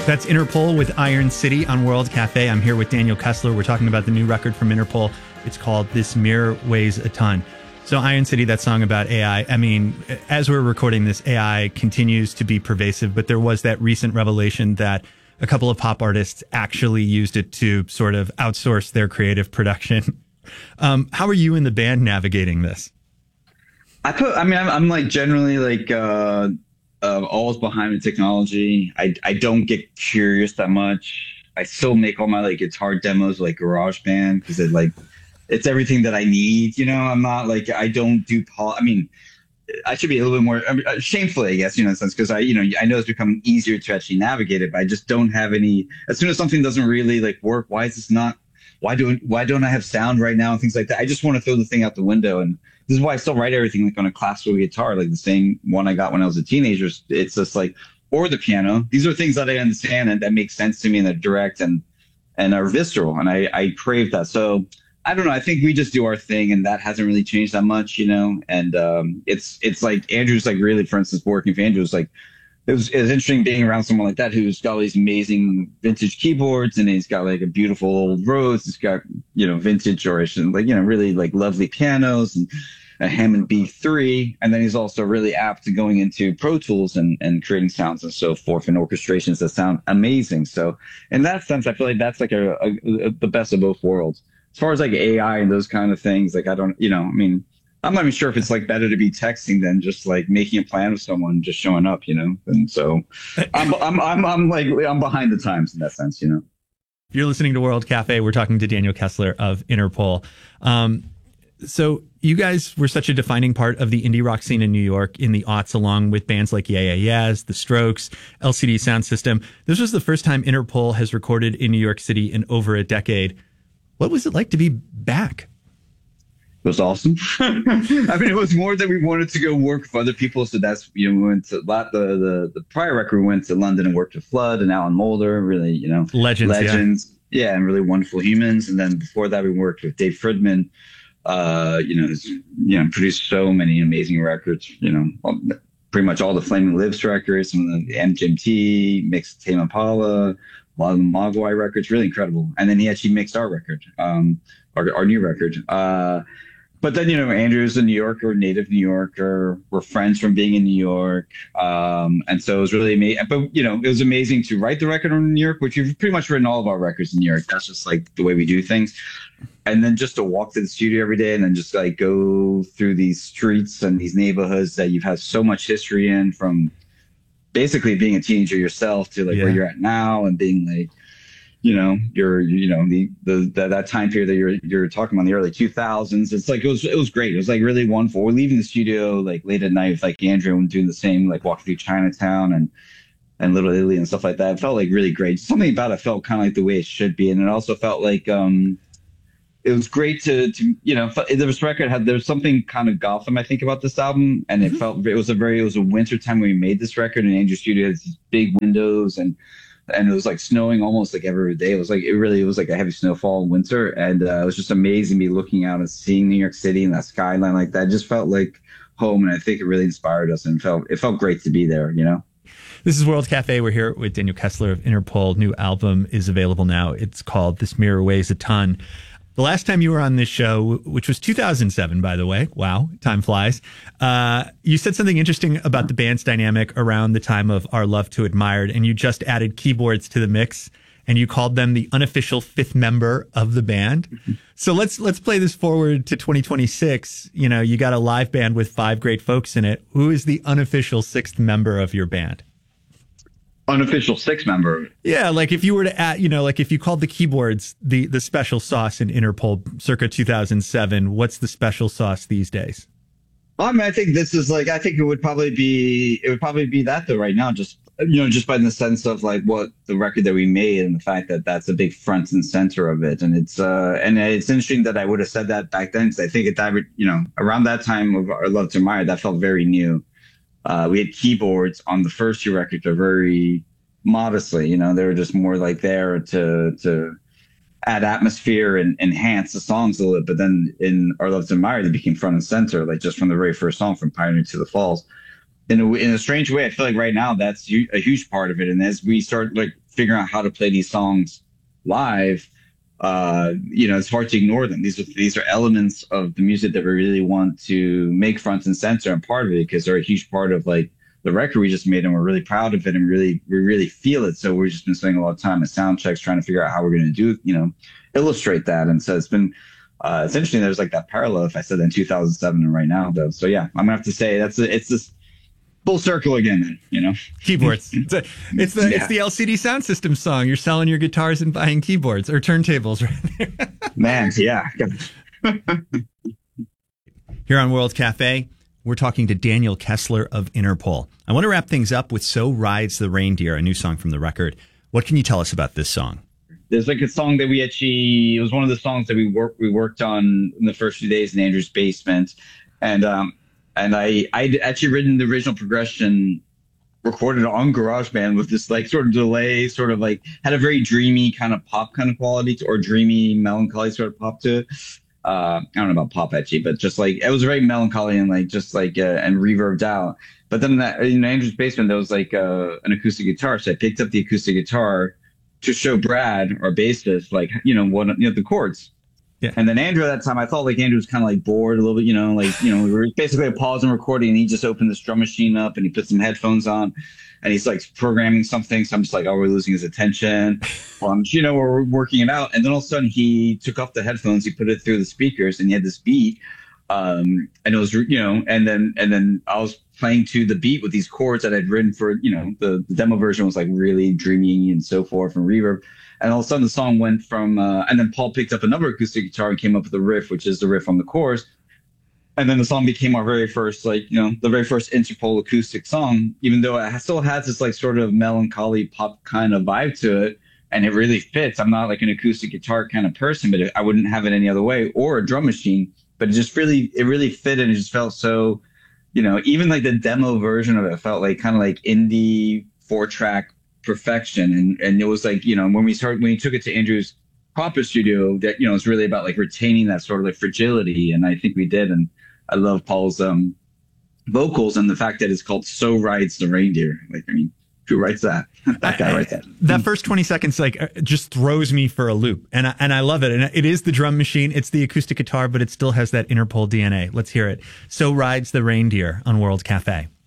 That's Interpol with Iron City on World Cafe. I'm here with Daniel Kessler. We're talking about the new record from Interpol. It's called This Mirror Weighs a Ton. So Iron City, that song about AI, I mean, as we're recording this, AI continues to be pervasive, but there was that recent revelation that a couple of pop artists actually used it to sort of outsource their creative production. How are you and the band navigating this? I'm like generally like always behind the technology. I don't get curious that much. I still make all my like guitar demos like GarageBand because it's everything that I need. You know, I'm not like I don't do I should be a little bit more shamefully, I guess, in a sense, because I know it's become easier to actually navigate it, but I just don't have any. As soon as something doesn't really like work, why is this not? Why don't I have sound right now and things like that? I just want to throw the thing out the window, and this is why I still write everything like on a classical guitar, like the same one I got when I was a teenager. It's just like, or the piano. These are things that I understand and that make sense to me and that are direct and are visceral, and I crave that. So I don't know. I think we just do our thing, and that hasn't really changed that much, And it's like Andrew's like really, for instance, working for Andrew's like. It was interesting being around someone like that who's got all these amazing vintage keyboards, and he's got like a beautiful old Rhodes. He's got, vintage or really like lovely pianos and a Hammond B3. And then he's also really apt to going into Pro Tools and creating sounds and so forth and orchestrations that sound amazing. So in that sense, I feel like that's like the best of both worlds. As far as like AI and those kind of things, like I'm not even sure if it's like better to be texting than just like making a plan with someone and just showing up, And so I'm behind the times in that sense, You're listening to World Cafe. We're talking to Daniel Kessler of Interpol. So you guys were such a defining part of the indie rock scene in New York in the aughts, along with bands like Yeah Yeah Yeahs, The Strokes, LCD Sound System. This was the first time Interpol has recorded in New York City in over a decade. What was it like to be back? It was awesome. It was more that we wanted to go work with other people. So that's, we went to the prior record, we went to London and worked with Flood and Alan Moulder, really, legends. Yeah. And really wonderful humans. And then before that, we worked with Dave Fridman, produced so many amazing records, pretty much all the Flaming Lips records, some of the MGMT, mixed Tame Impala, a lot of the Mogwai records, really incredible. And then he actually mixed our record, our new record. But then, Andrew's a New Yorker, native New Yorker. We're friends from being in New York. And so it was really amazing. But, it was amazing to write the record in New York, which we've pretty much written all of our records in New York. That's just like the way we do things. And then just to walk to the studio every day and then just like go through these streets and these neighborhoods that you've had so much history in, from basically being a teenager yourself to like where you're at now and being like, that time period that you're talking about, the early 2000s. It's like, it was great. It was like really wonderful. We're leaving the studio like late at night with like Andrew and doing the same, like walking through Chinatown and Little Italy and stuff like that. It felt like really great. Something about it felt kind of like the way it should be. And it also felt like, it was great to this record there was something kind of Gotham, I think, about this album. And it felt, it was a winter time when we made this record, and Andrew's studio has these big windows and it was like snowing almost like every day. It was like a heavy snowfall in winter. And it was just amazing me looking out and seeing New York City and that skyline like that. It just felt like home. And I think it really inspired us, and it felt great to be there, This is World Cafe. We're here with Daniel Kessler of Interpol. New album is available now. It's called This Mirror Weighs a Ton. The last time you were on this show, which was 2007, by the way, wow, time flies, you said something interesting about the band's dynamic around the time of Our Love to Admired, and you just added keyboards to the mix, and you called them the unofficial fifth member of the band. Mm-hmm. So let's play this forward to 2026. You got a live band with 5 great folks in it. Who is the unofficial sixth member of your band? Unofficial sixth member. Yeah, like if you were to add, like if you called the keyboards the special sauce in Interpol circa 2007, what's the special sauce these days? I think this is like, I think it would probably be that though right now, just by the sense of like what the record that we made and the fact that that's a big front and center of it. And it's interesting that I would have said that back then, because I think at that, around that time of Our Love to Admire, that felt very new. We had keyboards on the first 2 records, are very modestly, they were just more like there to add atmosphere and enhance the songs a little bit. But then in Our Love to Admire, they became front and center, like just from the very first song, from Pioneer to the Falls. In a strange way, I feel like right now that's a huge part of it. And as we start like figuring out how to play these songs live, it's hard to ignore them. These are elements of the music that we really want to make front and center and part of it, because they're a huge part of like the record we just made, and we're really proud of it, and we really feel it. So we've just been spending a lot of time at sound checks trying to figure out how we're going to do, illustrate that. And so it's been it's interesting. There's like that parallel, if I said that in 2007 and right now, though. So yeah, I'm gonna have to say it's this full circle again, Keyboards. It's the LCD Sound System song. You're selling your guitars and buying keyboards or turntables, right there. Man, yeah. Here on World Cafe, we're talking to Daniel Kessler of Interpol. I want to wrap things up with So Rides the Reindeer, a new song from the record. What can you tell us about this song? There's like a song that it was one of the songs that we worked on in the first few days in Andrew's basement. And I'd actually written the original progression, recorded it on GarageBand with this like sort of delay, sort of like had a very dreamy kind of pop kind of quality or dreamy melancholy sort of pop to it. I don't know about pop actually, but just like it was very melancholy and like just like and reverbed out. But then in Andrew's basement, there was like an acoustic guitar. So I picked up the acoustic guitar to show Brad, our bassist, like, the chords. Yeah. And then Andrew at that time, I thought like Andrew was kind of like bored a little bit, we were basically a pause in recording, and he just opened this drum machine up and he put some headphones on and he's like programming something. So I'm just like, oh, we're losing his attention. We're working it out. And then all of a sudden he took off the headphones, he put it through the speakers, and he had this beat. And it was, and then I was playing to the beat with these chords that I'd written for, the demo version was like really dreamy and so forth and reverb. And all of a sudden the song went from, and then Paul picked up another acoustic guitar and came up with a riff, which is the riff on the chorus. And then the song became our very first, the very first Interpol acoustic song, even though it still has this like sort of melancholy pop kind of vibe to it. And it really fits. I'm not like an acoustic guitar kind of person, but I wouldn't have it any other way, or a drum machine. But it really fit, and it just felt so, even like the demo version of it felt like kind of like indie 4-track perfection. And it was like, when we took it to Andrew's proper studio, that, it's really about like retaining that sort of like fragility. And I think we did. And I love Paul's vocals and the fact that it's called So Rides the Reindeer. Like, I mean, who writes that? That guy writes that. That first 20 seconds, just throws me for a loop. And I love it. And it is the drum machine. It's the acoustic guitar, but it still has that Interpol DNA. Let's hear it. So Rides the Reindeer on World Cafe.